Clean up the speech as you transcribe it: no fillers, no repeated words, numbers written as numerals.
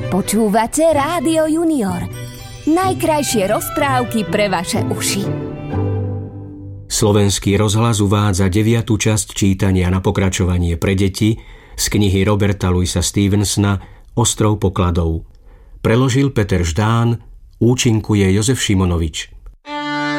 Počúvate Rádio Junior. Najkrajšie rozprávky pre vaše uši. Slovenský rozhlas uvádza 9. časť čítania na pokračovanie pre deti z knihy Roberta Louisa Stevensona Ostrov pokladov. Preložil Peter Ždán, účinkuje Jozef Šimonovič.